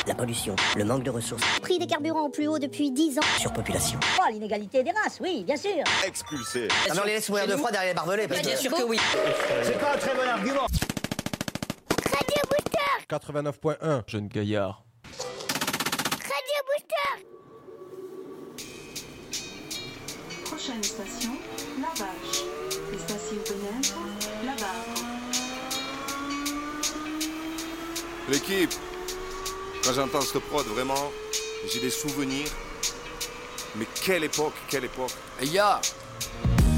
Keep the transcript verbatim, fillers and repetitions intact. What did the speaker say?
La pollution, le manque de ressources. Prix des carburants au plus haut depuis dix ans. Surpopulation. Oh, l'inégalité des races, oui, bien sûr. Expulsé. Ah non, on les laisse mourir deux fois derrière les barbelés. Parce Bien que... sûr que oui. C'est pas un très bon argument. Radio Booster. quatre-vingt-neuf point un. Jeune gaillard. Radio Booster. Prochaine station, La Vache. Station Bénètre, La Barre. L'équipe, quand j'entends ce prod, vraiment, j'ai des souvenirs. Mais quelle époque, quelle époque. Hey ya,